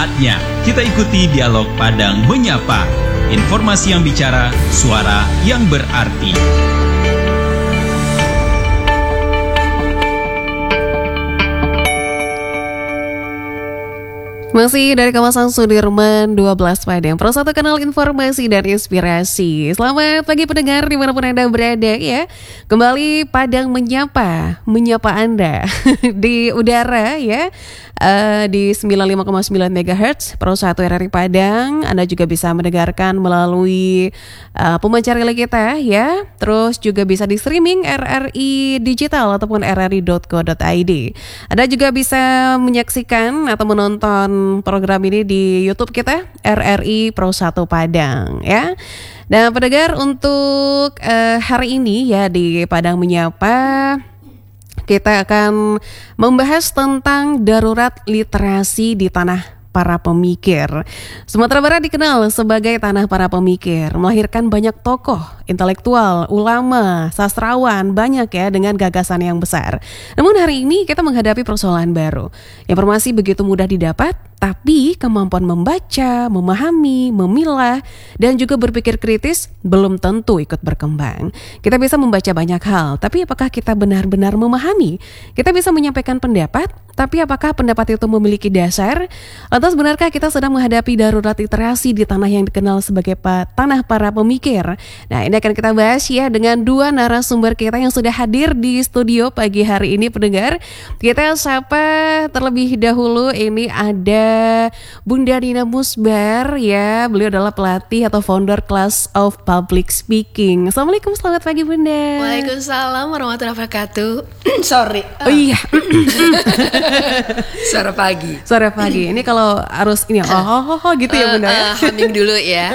Saatnya kita ikuti dialog Padang Menyapa. Informasi yang bicara, suara yang berarti. Masih dari kawasan Sudirman 12 Padang, Pro 1 kanal informasi dan inspirasi. Selamat pagi pendengar dimanapun Anda berada ya. Kembali Padang Menyapa Anda di udara ya, di 95,9 MHz Pro 1 RRI Padang. Anda juga bisa mendengarkan melalui pemancar relay kita ya. Terus juga bisa di streaming RRI Digital ataupun rri.co.id. Anda juga bisa menyaksikan atau menonton program ini di YouTube kita RRI Pro 1 Padang ya. Dan pendengar untuk hari ini ya di Padang Menyapa kita akan membahas tentang darurat literasi di tanah para pemikir. Sumatera Barat dikenal sebagai tanah para pemikir, melahirkan banyak tokoh, intelektual, ulama, sastrawan, banyak ya dengan gagasan yang besar. Namun hari ini kita menghadapi persoalan baru. Informasi begitu mudah didapat, tapi kemampuan membaca, memahami, memilah, dan juga berpikir kritis belum tentu ikut berkembang. Kita bisa membaca banyak hal, tapi apakah kita benar-benar memahami? Kita bisa menyampaikan pendapat, tapi apakah pendapat itu memiliki dasar? Lantas benarkah kita sedang menghadapi darurat literasi di tanah yang dikenal sebagai tanah para pemikir? Nah, ini akan kita bahas ya dengan dua narasumber kita yang sudah hadir di studio pagi hari ini pendengar. Kita sapa terlebih dahulu, ini ada Bunda Nina Musbar ya. Beliau adalah pelatih atau founder Class of Public Speaking. Assalamualaikum, selamat pagi Bunda. Waalaikumsalam warahmatullahi wabarakatuh. Sorry. Oh iya. Suara pagi. Suara pagi. Ini kalau harus ini gitu ya Bunda ya. Humming dulu ya.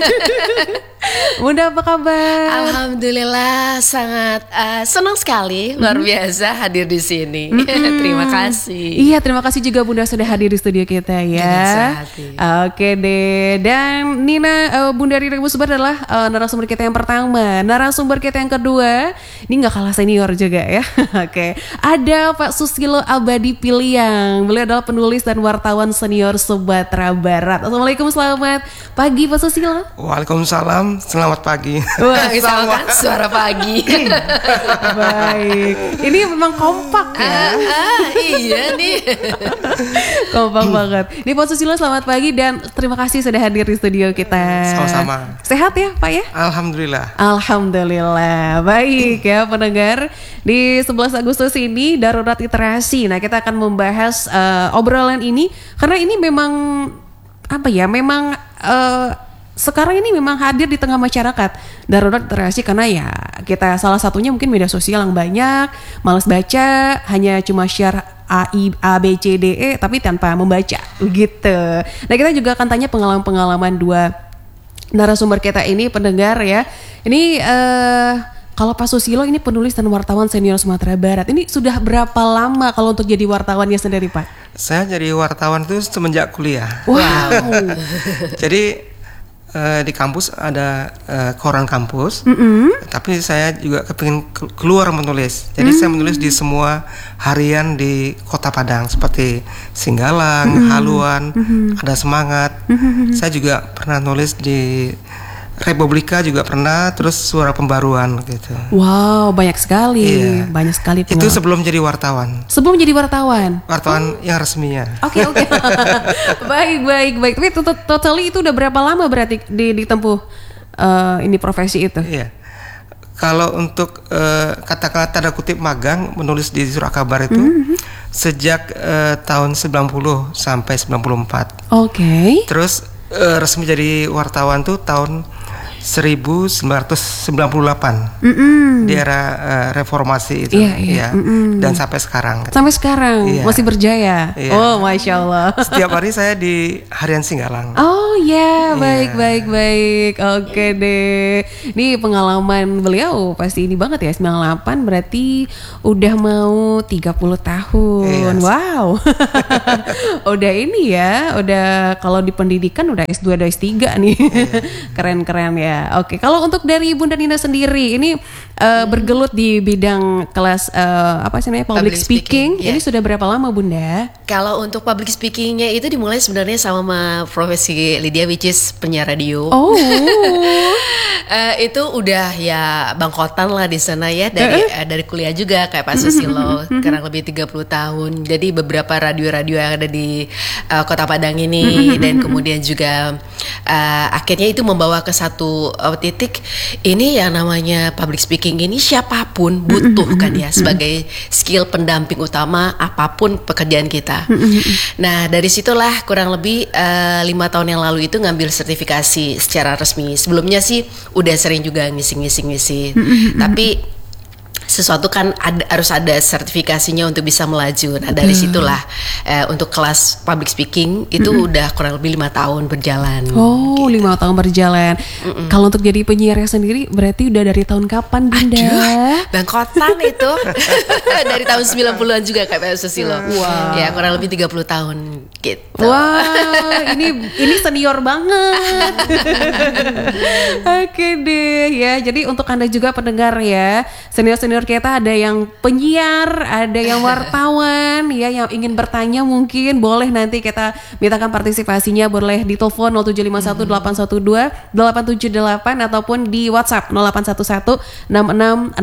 Bunda apa kabar? Alhamdulillah sangat senang sekali, luar biasa hadir di sini. Terima kasih. Iya, terima kasih juga Bunda sudah hadir di studio kita ya. Oke deh. Dan Nina, Bunda Nina Musbar adalah narasumber kita yang pertama. Narasumber kita yang kedua, ini nggak kalah senior juga ya. Oke. Ada Pak Susilo Abadi Piliang. Beliau adalah penulis dan wartawan senior Sumatera Barat. Assalamualaikum, selamat pagi Pak Susilo. Waalaikumsalam, selamat pagi. Wah, sama kan suara pagi. Baik. Ini memang kompak ya. Iya nih. Kompak banget. Ini Pak Susilo selamat pagi dan terima kasih sudah hadir di studio kita. Sama-sama. Sehat ya Pak ya? Alhamdulillah. Alhamdulillah. Baik ya pendengar. Di 11 Agustus ini darurat literasi. Nah, kita akan membahas obrolan ini karena ini memang apa ya? Memang sekarang ini memang hadir di tengah masyarakat darurat literasi karena ya kita salah satunya mungkin media sosial yang banyak, malas baca, hanya cuma share A, B, C, D, E tapi tanpa membaca gitu. Nah, kita juga akan tanya pengalaman-pengalaman dua narasumber kita ini pendengar ya. Ini kalau Pak Susilo ini penulis dan wartawan senior Sumatera Barat. Ini sudah berapa lama kalau untuk jadi wartawannya sendiri Pak? Saya jadi wartawan itu semenjak kuliah. Wow. Jadi di kampus ada koran kampus, tapi saya juga kepingin keluar menulis. Jadi saya menulis di semua harian di Kota Padang seperti Singgalang, Haluan, ada Semangat. Saya juga pernah nulis di Republika juga pernah, terus Suara Pembaruan gitu. Wow, banyak sekali, iya. Banyak sekali. Itu sebelum jadi wartawan. Sebelum jadi wartawan. Wartawan yang resminya. Oke. Baik. Tapi totally itu udah berapa lama berarti ditempuh ini profesi itu? Iya. Kalau untuk katakanlah tanda kutip magang menulis di surat kabar itu sejak tahun 90 sampai 94. Oke. Terus resmi jadi wartawan tuh tahun 1998 di era reformasi itu, ya. Dan sampai sekarang. Sampai sekarang masih berjaya. Iya. Oh, masya Allah. Setiap hari saya di harian Singgalang. Oh ya, baik. Oke deh. Ini pengalaman beliau pasti ini banget ya. 98 berarti udah mau 30 tahun. Yes. Wow. Udah ini ya, udah kalau di pendidikan udah S2 dan S3 nih. Keren-keren ya. Iya, oke. Kalau untuk dari Bunda Nina sendiri, ini bergelut di bidang kelas apa sih namanya public speaking. ya. Ini sudah berapa lama Bunda? Kalau untuk public speakingnya itu dimulai sebenarnya sama profesi Lydia, which is penyiar radio. Oh, Itu udah ya bangkotan lah di sana ya dari kuliah juga kayak Pak Susilo, kurang lebih 30 tahun. Jadi beberapa radio-radio yang ada di Kota Padang ini dan kemudian juga akhirnya itu membawa ke satu titik ini yang namanya public speaking ini siapapun butuh kan ya sebagai skill pendamping utama apapun pekerjaan kita. Nah dari situlah kurang lebih 5 tahun yang lalu itu ngambil sertifikasi secara resmi. Sebelumnya sih udah sering juga ngisi. Tapi sesuatu kan harus ada sertifikasinya untuk bisa melaju. Nah dari situlah untuk kelas public speaking itu udah kurang lebih 5 tahun berjalan. Oh, 5 tahun berjalan. Kalau untuk jadi penyiarnya sendiri berarti udah dari tahun kapan Bunda? Aduh, bangkotan itu dari tahun 90-an juga kayak Pak Susilo. Wow. Ya kurang lebih 30 tahun gitu. Wah, ini senior banget. Oke deh ya. Jadi untuk Anda juga pendengar ya, senior kita ada yang penyiar, ada yang wartawan ya yang ingin bertanya mungkin boleh nanti kita mintakan partisipasinya, boleh di telepon 0751 812 878 ataupun di WhatsApp 0811 66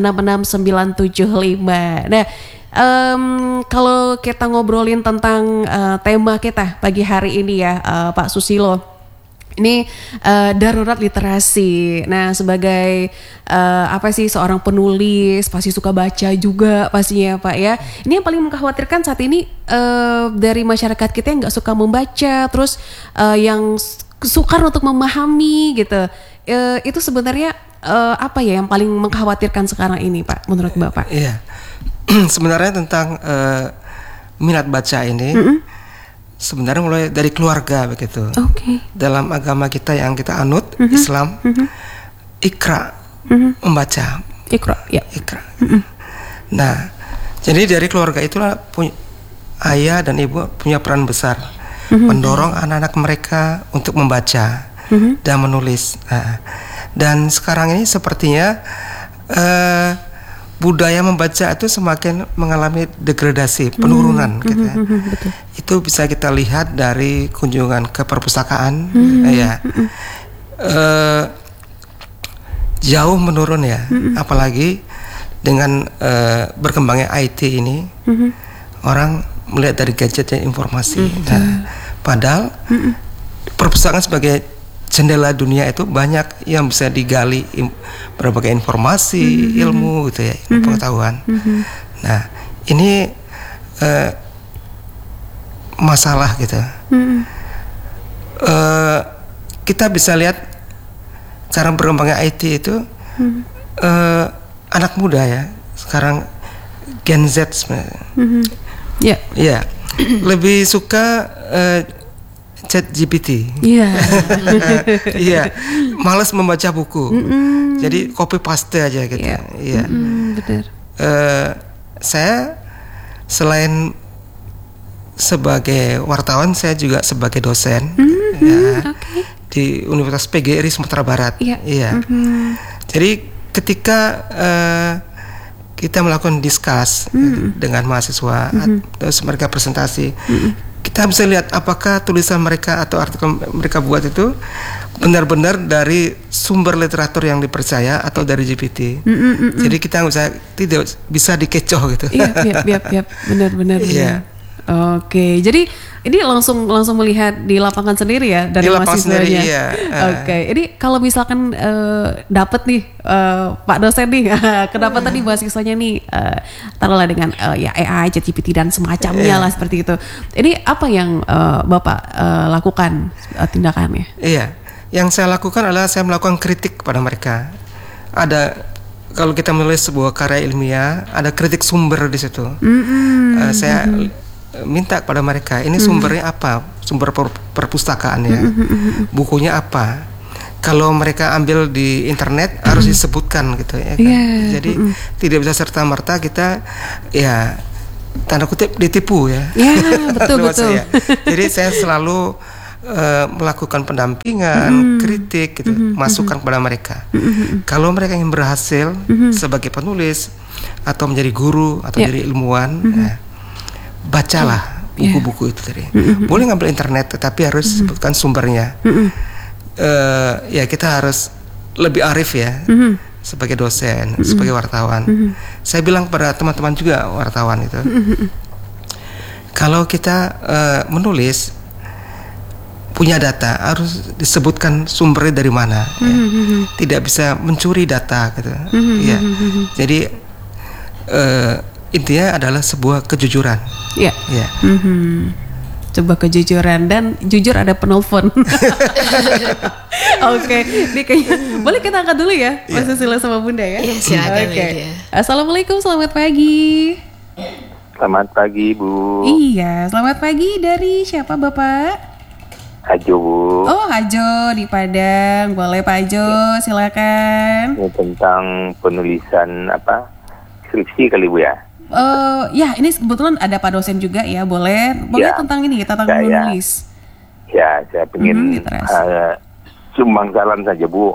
975. Nah, kalau kita ngobrolin tentang tema kita pagi hari ini ya, Pak Susilo. Ini darurat literasi. Nah, sebagai apa sih seorang penulis, pasti suka baca juga pastinya Pak ya. Ini yang paling mengkhawatirkan saat ini dari masyarakat kita yang nggak suka membaca, terus yang sukar untuk memahami gitu. Itu sebenarnya apa ya yang paling mengkhawatirkan sekarang ini Pak, menurut Bapak? Iya, sebenarnya tentang minat baca ini. Sebenarnya mulai dari keluarga begitu. Oke. Dalam agama kita yang kita anut, Islam, ikra, membaca. Ikra, ya. Ikra. Nah, jadi dari keluarga itulah ayah dan ibu punya peran besar mendorong anak-anak mereka untuk membaca dan menulis. Nah, dan sekarang ini sepertinya budaya membaca itu semakin mengalami degradasi, penurunan gitu ya. Betul. Itu bisa kita lihat dari kunjungan ke perpustakaan ya. Jauh menurun ya. Apalagi dengan berkembangnya IT ini. Orang melihat dari gadget dan informasi. Nah, padahal perpustakaan sebagai jendela dunia itu banyak yang bisa digali berbagai informasi, ilmu gitu ya, pengetahuan. Nah, ini masalah gitu. Kita bisa lihat cara berkembangnya IT itu anak muda ya sekarang Gen Z sebenarnya. Ya, lebih suka ChatGPT. Iya. Iya, malas membaca buku. Jadi copy paste aja gitu. Iya. Betul. Saya selain sebagai wartawan, saya juga sebagai dosen di Universitas PGRI Sumatera Barat. Iya. Jadi ketika kita melakukan diskus dengan mahasiswa, terus mereka presentasi. Kita bisa lihat apakah tulisan mereka atau artikel mereka buat itu benar-benar dari sumber literatur yang dipercaya atau dari GPT. Jadi kita tidak bisa dikecoh gitu. Iya, benar-benar. Iya. Oke, jadi ini langsung melihat di lapangan sendiri ya dari mahasiswanya. Iya. Oke, ini kalau misalkan dapat nih Pak dosen nih kedapatan nih mahasiswanya nih taruhlah dengan ya AI, ChatGPT dan semacamnya lah seperti itu. Ini apa yang Bapak lakukan tindakannya? Iya, yang saya lakukan adalah saya melakukan kritik kepada mereka. Kalau kita menulis sebuah karya ilmiah, ada kritik sumber di situ. Saya minta kepada mereka, ini sumbernya apa, sumber perpustakaannya, bukunya apa. Kalau mereka ambil di internet harus disebutkan gitu ya kan? Jadi tidak bisa serta merta kita ya tanda kutip ditipu ya. Betul. Jadi saya selalu melakukan pendampingan, kritik, gitu, masukan kepada mereka. Kalau mereka ingin berhasil sebagai penulis atau menjadi guru atau jadi ilmuwan, bacalah buku-buku itu tadi. Boleh ngambil internet, tetapi harus sebutkan sumbernya. Ya kita harus lebih arif ya, sebagai dosen, sebagai wartawan. Saya bilang pada teman-teman juga wartawan itu, kalau kita menulis punya data harus disebutkan sumbernya dari mana, ya. Tidak bisa mencuri data gitu, ya. Jadi intinya adalah sebuah kejujuran, Ya. ya. Coba kejujuran dan jujur ada penelpon. Oke, ini kayaknya boleh kita angkat dulu ya, Mas Susilo sama Bunda ya. Iya, silakan, Oke. Lydia. Assalamualaikum, selamat pagi. Selamat pagi Bu. Iya, selamat pagi. Dari siapa Bapak? Hajo Bu. Oh, Hajo di Padang. Boleh Pak Hajo, silakan. Ini tentang penulisan skripsi kali Bu ya. Ya ini kebetulan ada Pak dosen juga ya. Boleh Ya. tentang ini, tentang Saya- menulis. Ya, saya pengen literasi. sumbang salam saja Bu.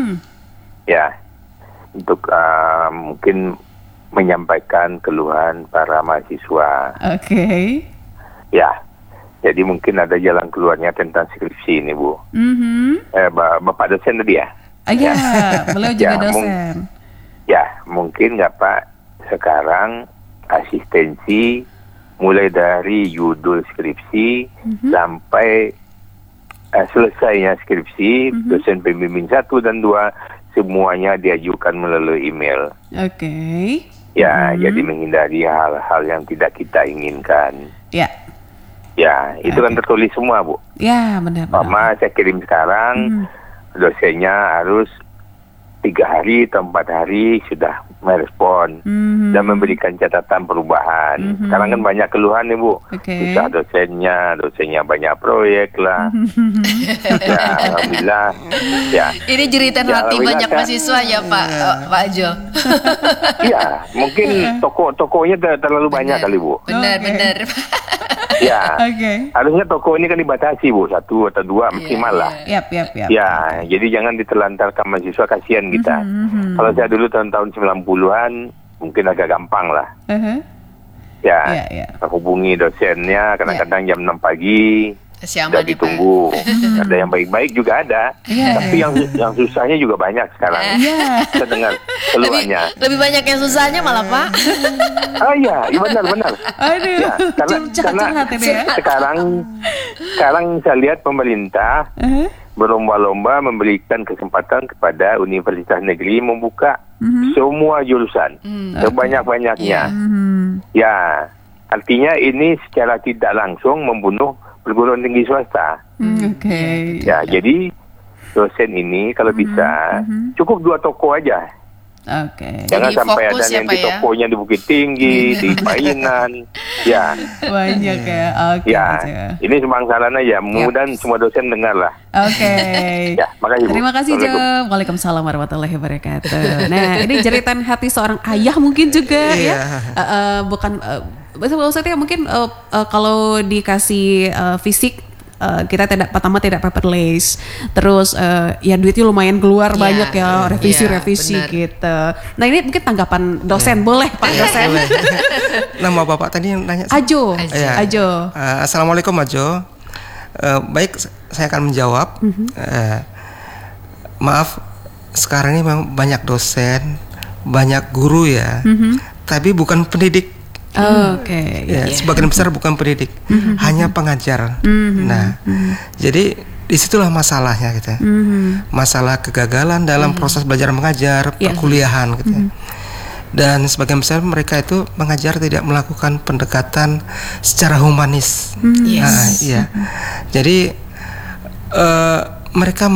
Ya, untuk mungkin menyampaikan keluhan para mahasiswa. Oke. Ya, jadi mungkin ada jalan keluarnya tentang skripsi ini Bu. Bapak dosen tadi ya? Iya, beliau juga Ya, dosen. Ya, mungkin nggak Pak, sekarang asistensi mulai dari judul skripsi sampai selesainya skripsi, dosen pembimbing 1 dan 2 semuanya diajukan melalui email. Oke. Ya, jadi menghindari hal-hal yang tidak kita inginkan. Ya. Ya, itu kan tertulis semua Bu. Ya, benar. Mama saya kirim sekarang, dosennya harus 3 hari atau 4 hari sudah merespon dan memberikan catatan perubahan. Sekarang kan banyak keluhan nih Bu, Oke. susah dosennya banyak proyek lah. Ya, alhamdulillah. Ya, Ini jeritan Ya, hati alhamdulillah, banyak Kak. mahasiswa ya Pak Jo. ya mungkin toko-tokonya terlalu banyak kali Bu. Benar. Ya, Oke. harusnya toko ini kan dibatasi Bu, 1 atau 2 maksimal lah. Yap. Ya, jadi jangan ditelantarkan mahasiswa, kasihan kita. Kalau saya dulu tahun-tahun 90-an mungkin agak gampang lah. Ya, Ya. hubungi dosennya kadang-kadang jam 6 pagi, Siapa sudah nih Pak? ditunggu. Ada yang baik-baik juga ada, tapi yang susahnya juga banyak sekarang. Saya dengar keluhannya. Lebih banyak yang susahnya malah Pak. Iya, benar. Aduh, Ya, karena curhat ini ya. sekarang saya lihat pemerintah berlomba-lomba memberikan kesempatan kepada universitas negeri membuka semua jurusan sebanyak-banyaknya. Ya, artinya ini secara tidak langsung membunuh perguruan tinggi swasta. Oke. Ya, jadi dosen ini kalau bisa cukup 2 toko aja. Oke. Jangan Jadi sampai fokus ada ya, yang Pak, di tokonya di Bukit Tinggi, di Painan. Ya, Banyak ya. Oke. ya. Aja. Ini semangsalan aja. Mudah-mudahan semua dosen dengar lah. Oke. Ya, makasih Bu. Terima kasih Jo. Assalamualaikum. Waalaikumsalam warahmatullahi wabarakatuh. Nah, ini jeritan hati seorang ayah mungkin juga ya. Bukan maksudnya mungkin kalau dikasih fisik kita pertama tidak paperless, terus ya duitnya lumayan keluar banyak ya, revisi benar. gitu. Nah ini mungkin tanggapan dosen, boleh Pak dosen? Nama Bapak tadi yang nanya? Ajo. Ya. Ajo. Assalamualaikum Ajo. Baik, saya akan menjawab. Maaf, sekarang ini memang banyak dosen, banyak guru ya, tapi bukan pendidik. Oke. Ya, sebagian besar bukan pendidik, hanya pengajar. Nah, jadi disitulah masalahnya gitu. Masalah kegagalan dalam proses belajar mengajar, perkuliahan gitu. Dan sebagian besar mereka itu mengajar tidak melakukan pendekatan secara humanis. Nah, iya. Jadi mereka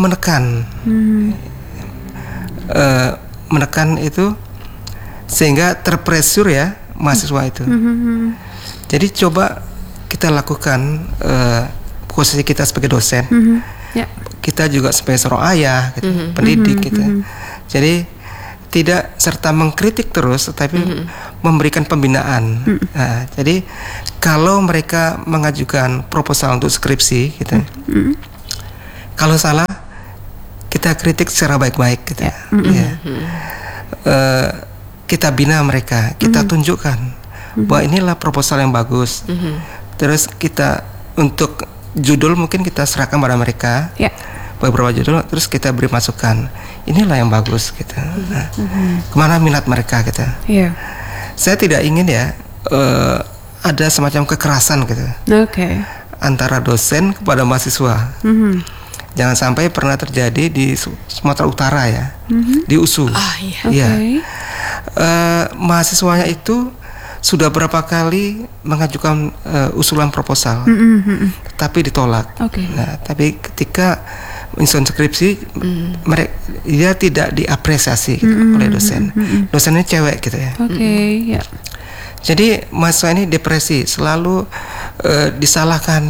menekan itu sehingga terpresur ya mahasiswa itu. Jadi coba kita lakukan posisi kita sebagai dosen, kita juga sebagai seorang ayah, gitu, pendidik, gitu. Jadi tidak serta mengkritik terus, tetapi memberikan pembinaan. Nah, jadi kalau mereka mengajukan proposal untuk skripsi, gitu, kalau salah kita kritik secara baik-baik, gitu. Kita bina mereka, kita tunjukkan bahwa inilah proposal yang bagus. Terus kita untuk judul mungkin kita serahkan pada mereka. Beberapa judul, terus kita beri masukan, inilah yang bagus, gitu. Nah, kemana minat mereka, gitu. Saya tidak ingin ya ada semacam kekerasan, gitu, antara dosen kepada mahasiswa. Jangan sampai pernah terjadi di Sumatera Utara ya, di USU. Mahasiswanya itu sudah berapa kali mengajukan usulan proposal, tapi ditolak. Nah, tapi ketika menyusun skripsi, dia tidak diapresiasi, gitu, oleh dosen. Dosennya cewek, gitu ya. Jadi mahasiswa ini depresi, selalu disalahkan.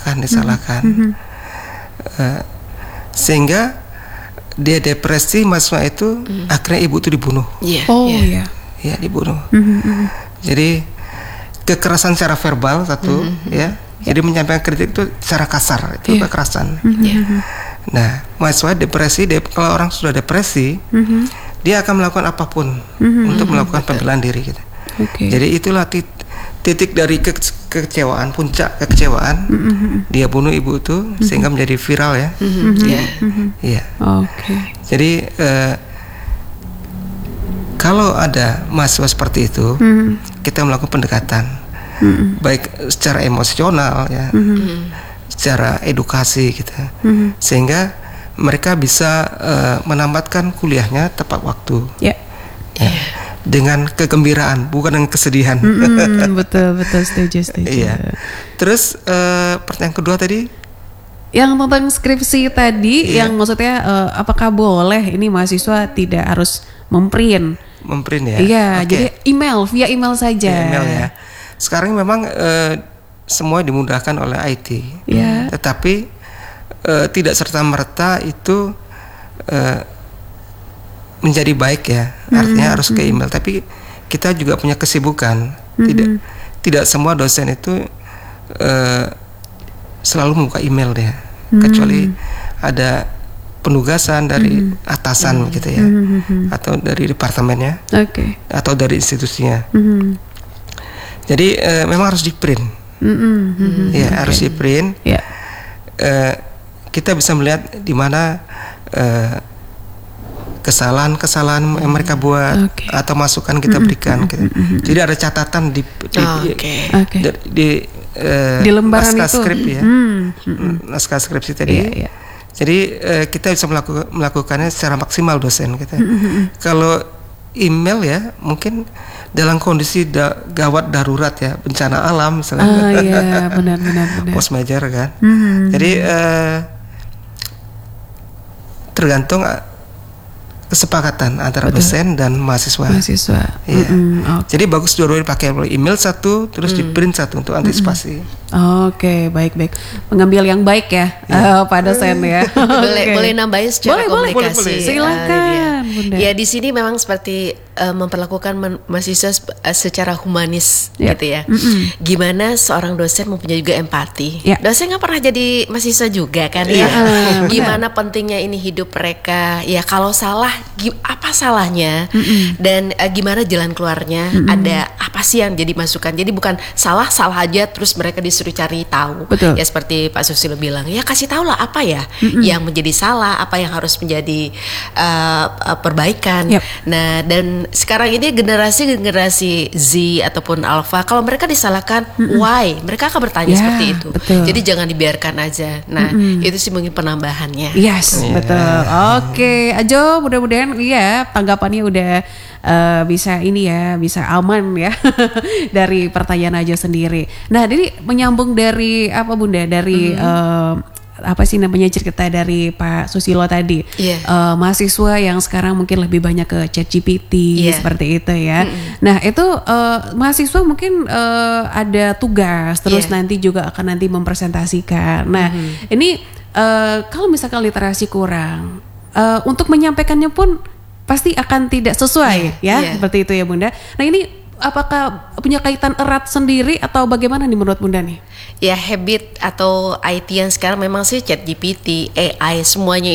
Sehingga dia depresi, mahasiswa itu akhirnya ibu itu dibunuh. Dibunuh. Jadi kekerasan secara verbal satu, ya. Jadi menyampaikan kritik itu secara kasar, itu kekerasan. Nah, mahasiswa depresi, kalau orang sudah depresi, dia akan melakukan apapun untuk melakukan pembelaan diri, gitu. Jadi itulah titik dari kekecewaan, puncak kekecewaan. Dia bunuh ibu itu sehingga menjadi viral, ya. Jadi kalau ada mahasiswa seperti itu, kita melakukan pendekatan, baik secara emosional, ya, secara edukasi, gitu, sehingga mereka bisa menamatkan kuliahnya tepat waktu, dengan kegembiraan, bukan dengan kesedihan. Betul, setuju. Terus pertanyaan kedua tadi, yang tentang skripsi tadi, yang maksudnya apakah boleh ini mahasiswa tidak harus memprint ya? Jadi via email saja. Ya. Sekarang memang semua dimudahkan oleh IT, tetapi tidak serta-merta itu menjadi baik, ya. Artinya harus ke email, tapi kita juga punya kesibukan. Tidak semua dosen itu selalu membuka email, ya, kecuali ada penugasan dari atasan, gitu ya, atau dari departemennya, atau dari institusinya. Jadi memang harus di-print, harus di-print. Kita bisa melihat di mana kesalahan yang mereka buat, atau masukan kita berikan. Jadi ada catatan di lembaran naskah itu, skrip, ya, naskah skripsi tadi. Jadi kita bisa melakukannya secara maksimal, dosen, gitu. Kalau email, ya, mungkin dalam kondisi gawat darurat, ya, bencana alam misalnya, benar. Post major, kan. Jadi tergantung kesepakatan antara dosen dan mahasiswa. Jadi bagus dua-duanya dipakai, email satu, terus di print satu untuk antisipasi. Baik. Mengambil yang baik, ya, Pak dosen, ya. Boleh nambahin secara komunikasi. Boleh. Silakan, Bunda. Ya, di sini memang seperti memperlakukan mahasiswa secara humanis, gitu ya. Gimana seorang dosen mempunyai juga empati. Dosen nggak pernah jadi mahasiswa juga, kan, ya. Gimana pentingnya ini hidup mereka. Ya, kalau salah, apa salahnya, dan gimana jalan keluarnya. Ada apa sih yang jadi masukan. Jadi bukan salah aja terus mereka disuruh cari tahu. Ya, seperti Pak Susilo bilang, ya kasih tahu lah apa ya yang menjadi salah, apa yang harus menjadi perbaikan. Nah, dan sekarang ini generasi Z ataupun Alpha, kalau mereka disalahkan, why? Mereka akan bertanya seperti itu. Jadi jangan dibiarkan aja. Nah, itu sih mungkin penambahannya. Betul. Oke, Ajo, mudah-mudahan tanggapannya udah bisa bisa aman, ya, dari pertanyaan Ajo sendiri. Nah, jadi menyambung dari apa, Bunda, dari apa sih namanya cerita dari Pak Susilo tadi, mahasiswa yang sekarang mungkin lebih banyak ke ChatGPT, seperti itu, ya. Nah, itu mahasiswa mungkin ada tugas, terus nanti juga akan mempresentasikan. Nah, ini kalau misalkan literasi kurang, untuk menyampaikannya pun pasti akan tidak sesuai ya, iya. seperti itu ya Bunda. Nah ini apakah punya kaitan erat sendiri atau bagaimana nih menurut Bunda nih? Ya habit atau IT yang sekarang memang sih ChatGPT, AI semuanya